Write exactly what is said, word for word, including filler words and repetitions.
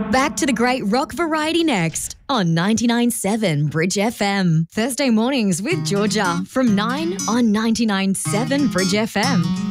Back to the great rock variety next on ninety-nine point seven Bridge F M. Thursday mornings with Georgia from nine on ninety-nine point seven Bridge F M.